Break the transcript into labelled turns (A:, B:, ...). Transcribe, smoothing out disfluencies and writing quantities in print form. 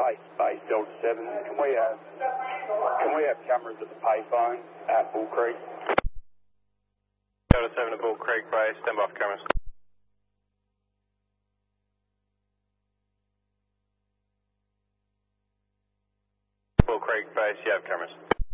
A: Base Delta 7. Can we have cameras at the payphone at Bull Creek?
B: Delta 7 to Bull Creek Base, stand by for cameras. Bull Creek Base, you have cameras.